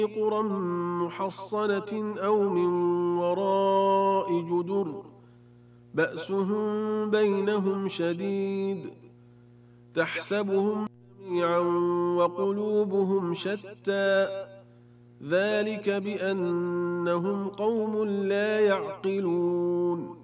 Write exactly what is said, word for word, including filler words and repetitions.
قرى محصنة أو من وراء جدر بأسهم بينهم شديد تحسبهم جميعا وقلوبهم شتى ذلك بأنهم قوم لا يعقلون